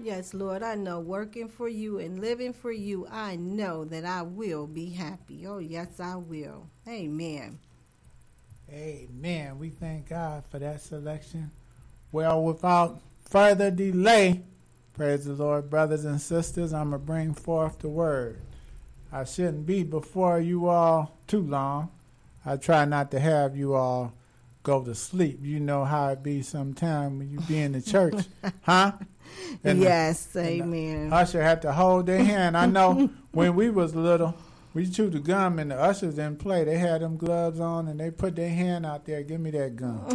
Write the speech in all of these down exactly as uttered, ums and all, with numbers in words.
Yes, Lord, I know working for you and living for you, I know that I will be happy. Oh, yes, I will. Amen. Amen. We thank God for that selection. Well, without further delay, praise the Lord, brothers and sisters, I'm going to bring forth the word. I shouldn't be before you all too long. I try not to have you all go to sleep. You know how it be sometime when you be in the church, huh? And yes, the, amen. The usher had to hold their hand. I know when we was little, we chewed the gum and the ushers didn't play. They had them gloves on and they put their hand out there, give me that gum.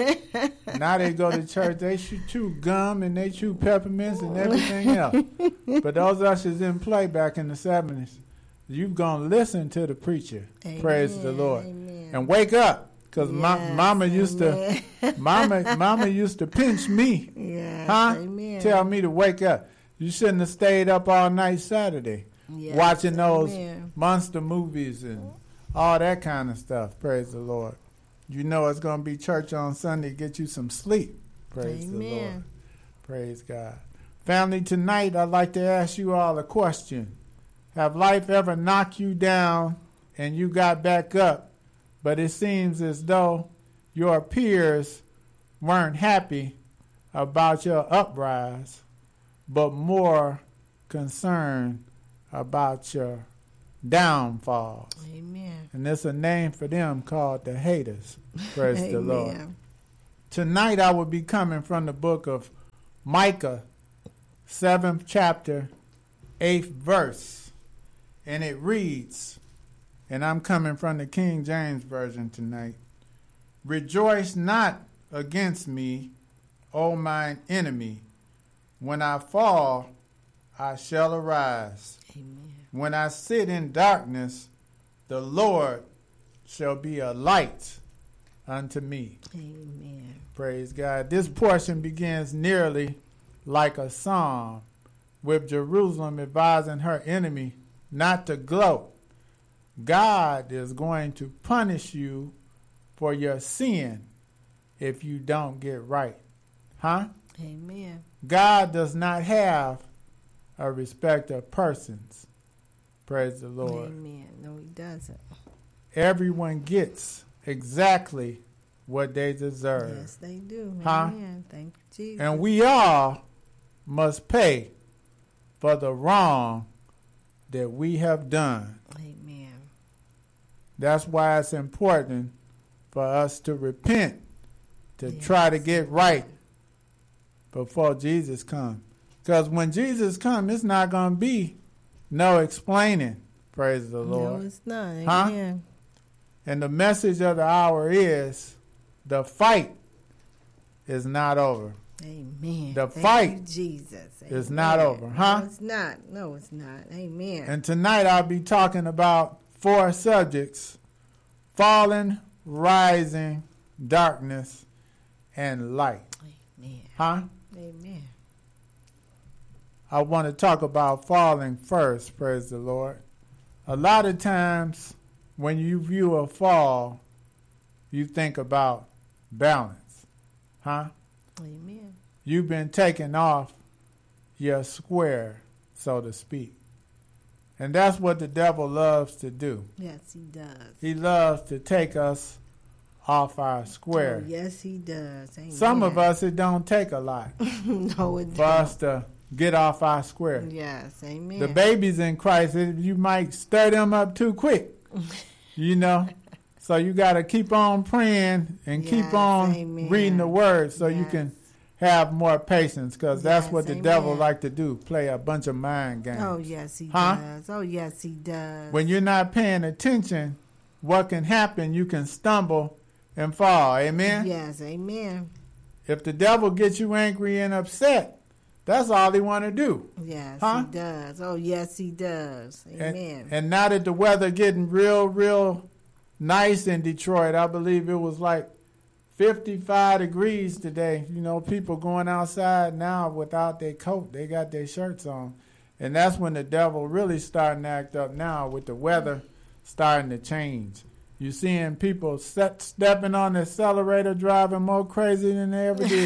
Now they go to church, they chew gum and they chew peppermints and everything else. But those ushers didn't play back in the seventies. You're going to listen to the preacher. Amen, praise the Lord. Amen. And wake up. Because yes, ma- mama used amen. to mama mama used to pinch me. Yes, huh? Amen. Tell me to wake up. You shouldn't have stayed up all night Saturday. Yes, watching those amen. monster movies and all that kind of stuff. Praise the Lord. You know it's going to be church on Sunday. Get you some sleep. Praise amen. the Lord. Praise God. Family, tonight I'd like to ask you all a question. Have life ever knocked you down and you got back up, but it seems as though your peers weren't happy about your uprise, but more concerned about your downfalls? Amen. And there's a name for them called the haters. Praise the Lord. Tonight I will be coming from the book of Micah, seventh chapter, eighth verse. And it reads, and I'm coming from the King James Version tonight, "Rejoice not against me, O mine enemy. When I fall, I shall arise. Amen. When I sit in darkness, the Lord shall be a light unto me." Amen. Praise God. This portion begins nearly like a psalm, with Jerusalem advising her enemy not to gloat. God is going to punish you for your sin if you don't get right. Huh? Amen. God does not have a respect of persons. Praise the Lord. Amen. No, he doesn't. Everyone gets exactly what they deserve. Yes, they do. Huh? Amen. Thank you, Jesus. And we all must pay for the wrong that we have done. Amen. That's why it's important for us to repent, to yes. try to get right before Jesus comes. Because when Jesus comes, it's not going to be no explaining. Praise the Lord. No, it's not. Huh? Amen. And the message of the hour is the fight is not over. Amen. The Thank fight you, Jesus. is Amen. not over, huh? No, it's not. No, it's not. Amen. And tonight I'll be talking about four subjects: falling, rising, darkness, and light. Amen. Huh? Amen. I want to talk about falling first, praise the Lord. A lot of times when you view a fall, you think about balance. Huh? Amen. You've been taken off your square, so to speak. And that's what the devil loves to do. Yes, he does. He loves to take us off our square. Oh, yes, he does. Amen. Some of us, it don't take a lot no, it for don't. us to get off our square. Yes, amen. The babies in Christ, you might stir them up too quick, you know. So you got to keep on praying and yes, keep on amen. reading the word so yes. you can have more patience, because that's yes, what the amen. devil like to do, play a bunch of mind games. Oh, yes, he huh? does. Oh, yes, he does. When you're not paying attention, what can happen? You can stumble and fall. Amen? Yes, amen. If the devil gets you angry and upset, that's all he want to do. Yes, huh? he does. Oh, yes, he does. Amen. And, and now that the weather getting real, real nice in Detroit, I believe it was like fifty-five degrees today. You know, people going outside now without their coat. They got their shirts on. And that's when the devil really starting to act up now, with the weather starting to change. You seeing people set, stepping on the accelerator, driving more crazy than they ever did.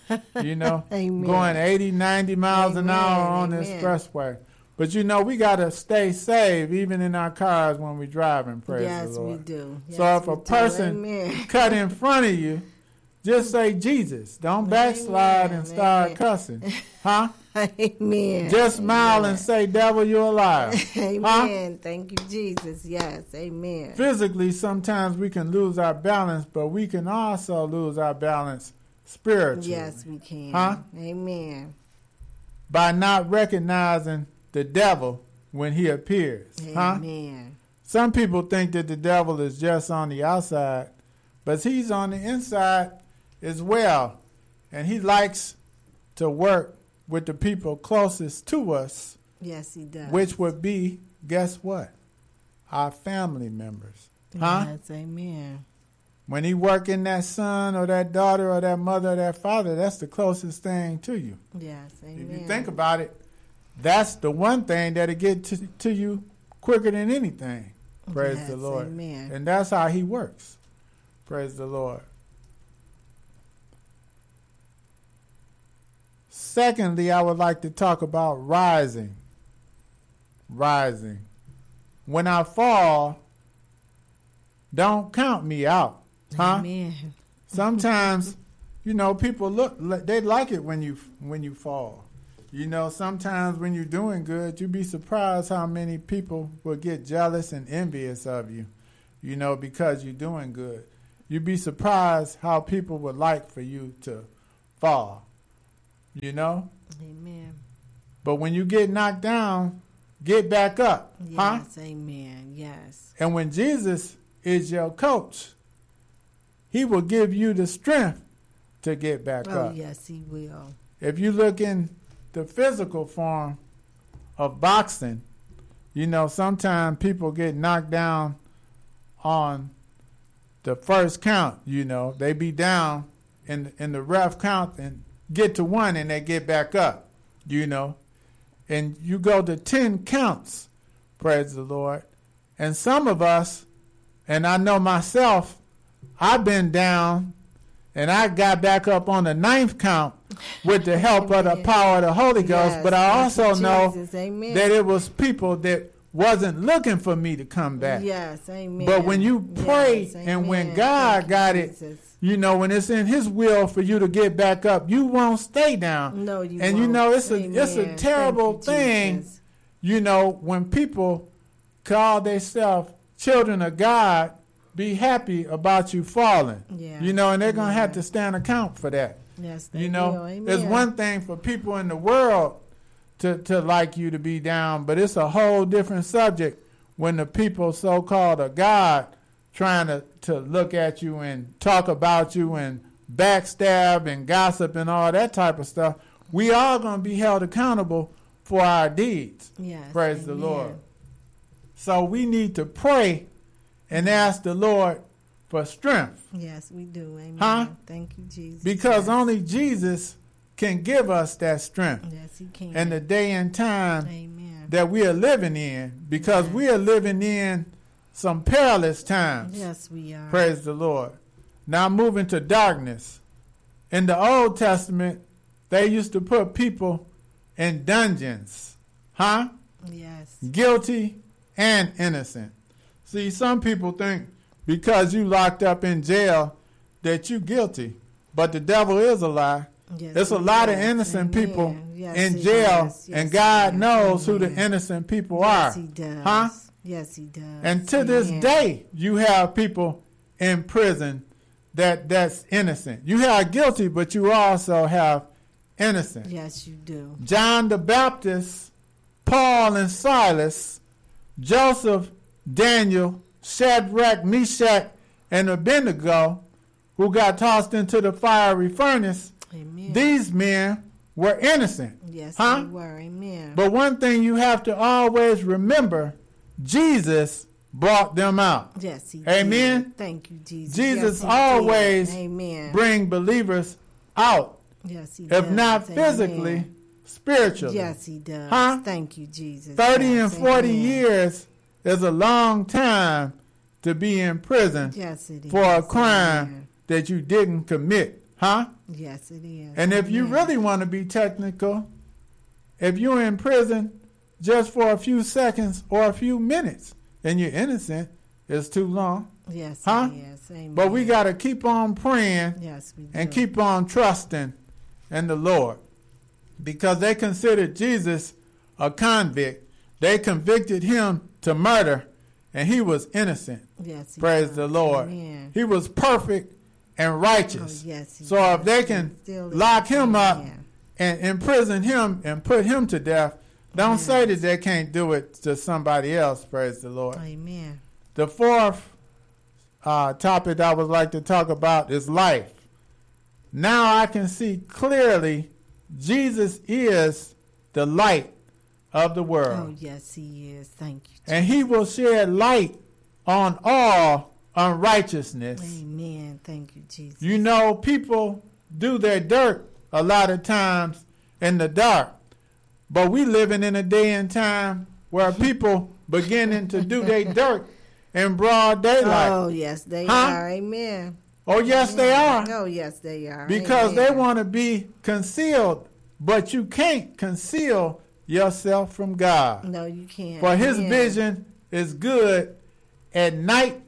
you know, Amen. Going eighty, ninety miles Amen. an hour on Amen. this expressway. But, you know, we got to stay safe even in our cars when we're driving, praise yes, the Lord. we do. Yes, so if we a person do. cut in front of you, just say Jesus. Don't backslide Amen. and start Amen. cussing. Huh? Amen. Just smile Amen. and say, devil, you're a liar. Amen. Huh? Thank you, Jesus. Yes. Amen. Physically, sometimes we can lose our balance, but we can also lose our balance spiritually. Yes, we can. Huh? Amen. By not recognizing the devil when he appears. Amen. Huh? Some people think that the devil is just on the outside, but he's on the inside as well. And he likes to work with the people closest to us. Yes, he does. Which would be, guess what? Our family members. Huh? Yes, amen. When he work in that son or that daughter or that mother or that father, that's the closest thing to you. Yes, amen. If you think about it, that's the one thing that'll get to, to you quicker than anything. Praise yes, the Lord. Amen. And that's how he works. Praise the Lord. Secondly, I would like to talk about rising. Rising. When I fall, don't count me out. Huh? Amen. Sometimes, you know, people look, they like it when you when you fall. You know, sometimes when you're doing good, you'd be surprised how many people will get jealous and envious of you, you know, because you're doing good. You'd be surprised how people would like for you to fall, you know? Amen. But when you get knocked down, get back up, yes, huh? Amen. Yes. And when Jesus is your coach, he will give you the strength to get back oh, up. yes, he will. If you look in the physical form of boxing, you know, sometimes people get knocked down on the first count, you know. They be down in, in the rough count and get to one and they get back up, you know. And you go to ten counts, praise the Lord. And some of us, and I know myself, I've been down and I got back up on the ninth count with the help of the power of the Holy Ghost. Yes, but I also know Jesus, amen. that it was people that wasn't looking for me to come back. Yes, amen. But when you pray yes, and when amen. God Thank got you, it, Jesus. you know, when it's in his will for you to get back up, you won't stay down. No, you and won't. you know, it's a Amen. it's a terrible Thank you, thing, Jesus. you know, when people call themselves children of God, be happy about you falling. Yeah. You know, and they're going to Yeah. have to stand account for that. Yes, they You know, will. Amen. it's one thing for people in the world to, to like you to be down, but it's a whole different subject when the people so-called of God trying to, to look at you and talk about you and backstab and gossip and all that type of stuff. We are going to be held accountable for our deeds. Yes, Praise the amen. Lord. So we need to pray and ask the Lord for strength. Yes, we do. Amen. Huh? Thank you, Jesus. Because yes. only Jesus can give us that strength Yes, he can. in the day and time Amen. that we are living in, because Yes. we are living in some perilous times. Yes, we are. Praise the Lord. Now moving to darkness. In the Old Testament, they used to put people in dungeons. Huh? Yes. Guilty and innocent. See, some people think because you locked up in jail that you guilty, but the devil is a lie. Yes, There's a he lot of does. innocent Amen. people Yes, in he jail, does. Yes, and he God does. knows who the Amen. innocent people Yes, are. he does. Huh? Yes, he does. And to this Amen. day, you have people in prison that that's innocent. You have guilty, but you also have innocent. Yes, you do. John the Baptist, Paul and Silas, Joseph, Daniel, Shadrach, Meshach, and Abednego, who got tossed into the fiery furnace, Amen. these men were innocent. Yes, huh? they were. Amen. But one thing you have to always remember, Jesus brought them out. Yes, he Amen. did. Thank you, Jesus. Jesus yes, he always did. Amen. bring believers out, Yes, he if does. not Amen. physically, spiritually. Yes, he does. Huh? Thank you, Jesus. thirty yes, and forty amen. years is a long time to be in prison Yes, it is. for a crime Amen. that you didn't commit. Huh? Yes, it is. And if you really want to be technical, if you're in prison just for a few seconds or a few minutes and you're innocent, it's too long. Yes, huh? Yes, amen. But we got to keep on praying yes, we do. and keep on trusting in the Lord, because they considered Jesus a convict. They convicted him to murder, and he was innocent. Yes, he Praise was. the Lord. Amen. He was perfect and righteous. Oh, yes, he so was. if they can lock him up and imprison him and put him to death, don't yes. say that they can't do it to somebody else. Praise the Lord. Amen. The fourth uh, topic I would like to talk about is life. Now I can see clearly Jesus is the light of the world. Oh, yes, he is. Thank you, Jesus. And he will shed light on all unrighteousness. Amen. Thank you, Jesus. You know, people do their dirt a lot of times in the dark. But we living in a day and time where people beginning to do their dirt in broad daylight. Oh, yes, they huh? are. Amen. Oh, yes, Amen. they are. Oh, yes, they are. Because Amen. they want to be concealed, but you can't conceal yourself from God. No, you can't. For his Amen. vision is good at night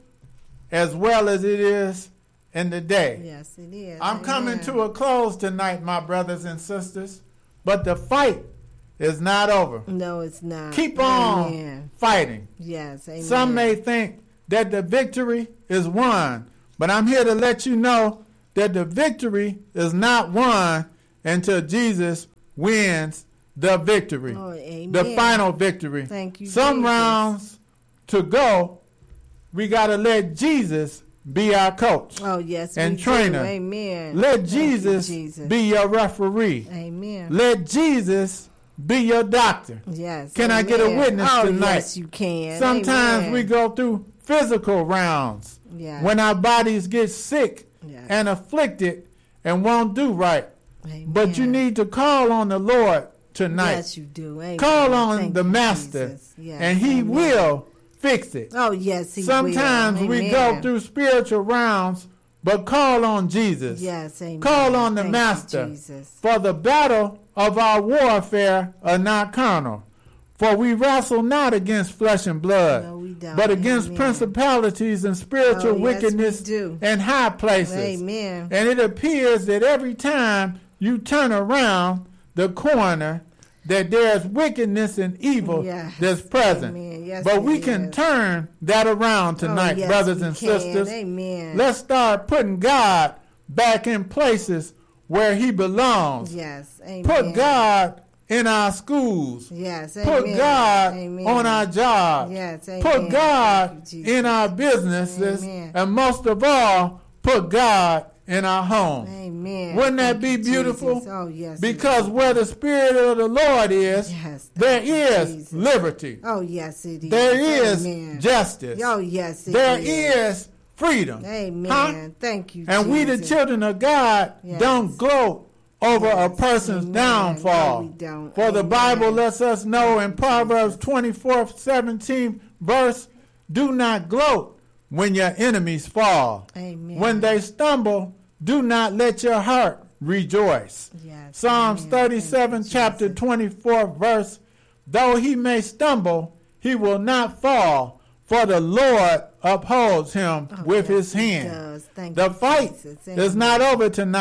as well as it is in the day. Yes, it is. I'm Amen. coming to a close tonight, my brothers and sisters, but the fight is not over. No, it's not. Keep on Amen. fighting. Yes, amen. Some may think that the victory is won, but I'm here to let you know that the victory is not won until Jesus wins the victory. Oh, amen. The final victory. Thank you, Some Jesus. rounds to go, we got to let Jesus be our coach. Oh, yes, and we trainer. Do. Amen. Let Thank Jesus, you, Jesus be your referee. Amen. Let Jesus be your doctor. Yes. Can amen. I get a witness oh, tonight? Yes, you can. Sometimes amen. we go through physical rounds yes. when our bodies get sick yes. and afflicted and won't do right. Amen. But you need to call on the Lord tonight. Yes, you do. Amen. Call on Thank the you, Master, yes. and He amen. will fix it. Oh, yes, He Sometimes will. we go through spiritual rounds, but call on Jesus. Yes, amen. Call on the Thank Master. you, Jesus. For the battle of our warfare are not carnal. For we wrestle not against flesh and blood, no, we don't. but against amen. principalities and spiritual oh, yes, wickedness in high places. Amen. And it appears that every time you turn around the corner, that there's wickedness and evil yes. that's present. Yes, but we is. can turn that around tonight, oh, yes, brothers and can. sisters. Amen. Let's start putting God back in places where He belongs. Yes, amen. Put God in our schools. Yes, Put amen. God amen. on our jobs. Yes, amen. Put God you, in our businesses. Amen. And most of all, put God in our homes. Amen. Wouldn't that Thank be you, beautiful? Jesus. Oh, yes. Because where the Spirit of the Lord is, yes, there is Jesus. liberty. Oh, yes, it is. There is Amen. justice. Oh, yes, it there is. is freedom. Amen. Huh? Thank you, And Jesus. we, the children of God, yes. don't gloat over yes. a person's Amen. downfall. No, we don't. For the Amen. Bible lets us know in Proverbs twenty-four, seventeen verse, do not gloat when your enemies fall. Amen. When they stumble, do not let your heart rejoice. Yes. Psalms Amen. thirty-seven, you, chapter Jesus. twenty-four, verse, though he may stumble, he will not fall, for the Lord upholds him oh, with yes, his hand. He does. Thank The you, fight Jesus. is not over tonight.